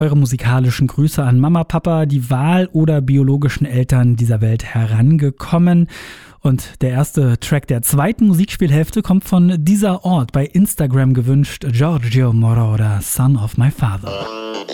Eure musikalischen Grüße an Mama, Papa, die Wahl- oder biologischen Eltern dieser Welt herangekommen. Und der erste Track der zweiten Musikspielhälfte kommt von dieser Ort, bei Instagram gewünscht, Giorgio Moroder, Son of My Father.